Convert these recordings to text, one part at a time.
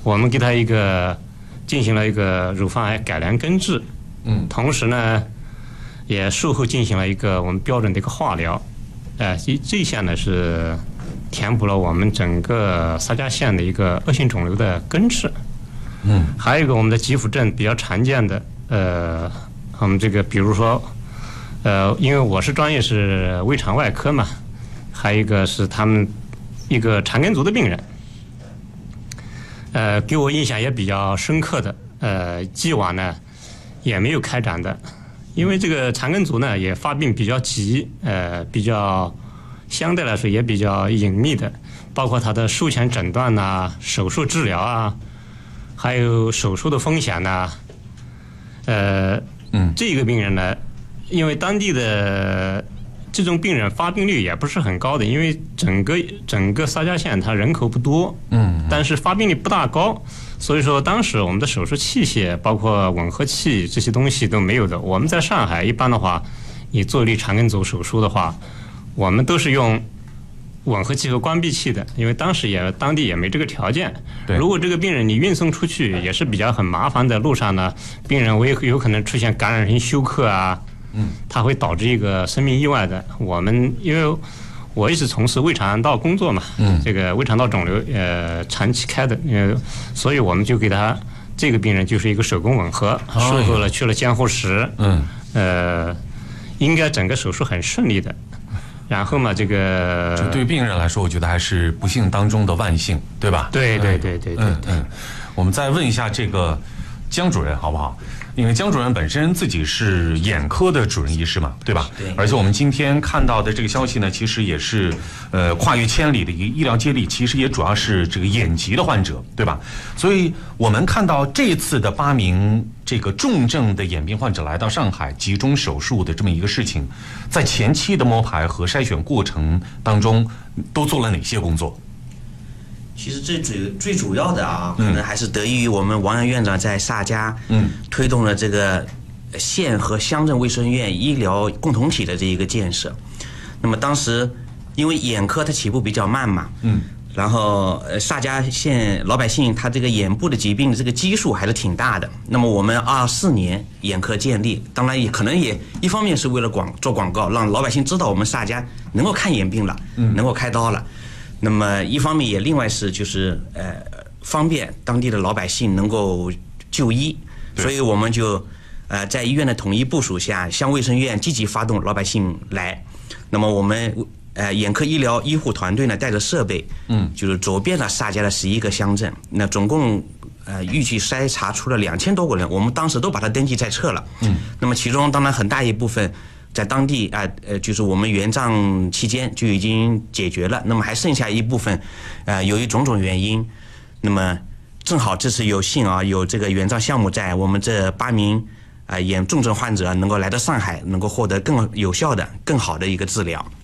我们给他进行了一个乳房癌改良根治，同时呢，也术后进行了一个我们标准的一个化疗，这项呢是填补了我们整个撒迦县的一个恶性肿瘤的根治。还有一个我们的急腹症比较常见的，我们这个比如说，因为我是专业是胃肠外科嘛，还有一个是他们一个肠梗阻的病人，给我印象也比较深刻的，既往呢也没有开展的，因为这个肠梗阻呢也发病比较急，比较相对来说也比较隐秘的，包括他的术前诊断呐、手术治疗啊，还有手术的风险呐，这个病人呢，因为当地的这种病人发病率也不是很高的，因为整个撒迦县它人口不多，但是发病率不大高，所以说当时我们的手术器械包括吻合器这些东西都没有的。我们在上海一般的话，你做一例肠梗阻手术的话，我们都是用吻合器和关闭器的，因为当地也没这个条件。如果这个病人你运送出去也是比较很麻烦的，路上呢，病人有可能出现感染性休克啊，它会导致一个生命意外的。因为我一直从事胃肠道工作嘛，这个胃肠道肿瘤长期开的，所以我们就给他这个病人就是一个手工吻合，术后了去了监护室，应该整个手术很顺利的。然后嘛，这对病人来说，我觉得还是不幸当中的万幸，对吧？ 对。 我们再问一下这个江主任好不好？因为江主任本身自己是眼科的主任医师嘛，对吧？ 对。 而且我们今天看到的这个消息呢，其实也是跨越千里的一个医疗接力，其实也主要是这个眼疾的患者，对吧？所以我们看到这次的8名这个重症的眼病患者来到上海集中手术的这么一个事情，在前期的摸排和筛选过程当中都做了哪些工作？ 其实最主要的可能还是得益于我们王阳院长在撒迦推动了这个县和乡镇卫生院医疗共同体的这一个建设。那么当时因为眼科它起步比较慢嘛，然后撒迦县老百姓他这个眼部的疾病的这个基数还是挺大的。那么我们24年眼科建立，当然也可能也一方面是为了做广告，让老百姓知道我们撒迦能够看眼病了，能够开刀了。那么一方面也另外是就是方便当地的老百姓能够就医，所以我们就在医院的统一部署下，乡卫生院积极发动老百姓来。那么我们眼科医疗医护团队呢带着设备，就是走遍了撒迦的11个乡镇，那总共预计筛查出了2000多个人，我们当时都把它登记在册了。那么其中当然很大一部分在当地就是我们援藏期间就已经解决了，那么还剩下一部分，由于种种原因，那么正好这次有幸有这个援藏项目在，我们这8名眼重症患者能够来到上海，能够获得更有效的、更好的一个治疗。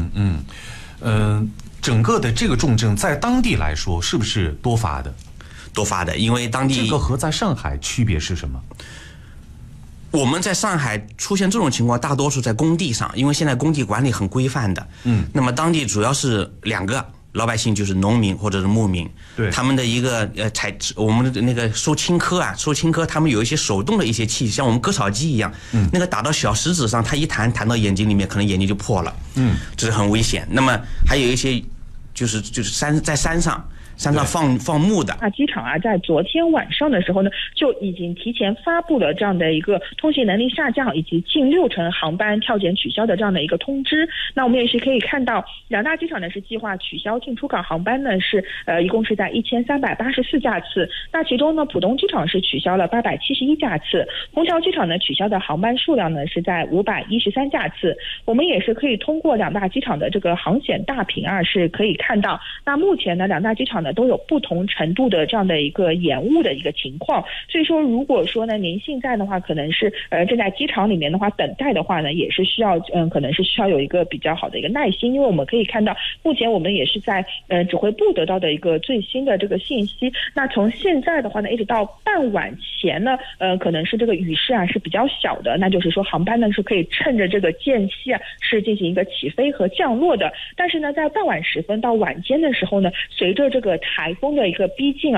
整个的这个重症在当地来说是不是多发的？ 多发的，因为当地这个和在上海区别是什么？ 我们在上海出现这种情况，大多数在工地上，因为现在工地管理很规范的。那么当地主要是2个老百姓，就是农民或者是牧民。对，他们的一个我们的那个收青稞，他们有一些手动的一些器，像我们割草机一样。那个打到小石子上，它一弹到眼睛里面，可能眼睛就破了。这是很危险。那么还有一些就是在山上放牧的。 机场在昨天晚上的时候呢，就已经提前发布了这样的一个通行能力下降以及近60%航班跳检取消的这样的一个通知。那我们也是可以看到，两大机场呢是计划取消进出港航班呢是一共是在1384架次。那其中呢，浦东机场是取消了871架次，虹桥机场呢取消的航班数量呢是在513架次。我们也是可以通过两大机场的这个航险大屏是可以看到，那目前呢两大机场呢都有不同程度的这样的一个延误的一个情况，所以说如果说呢您现在的话可能是正在机场里面的话等待的话呢，也是需要可能是需要有一个比较好的一个耐心，因为我们可以看到目前我们也是在指挥部得到的一个最新的这个信息。那从现在的话呢一直到傍晚前呢可能是这个雨势是比较小的，那就是说航班呢是可以趁着这个间隙是进行一个起飞和降落的。但是呢在傍晚时分到晚间的时候呢，随着这个台风的一个逼近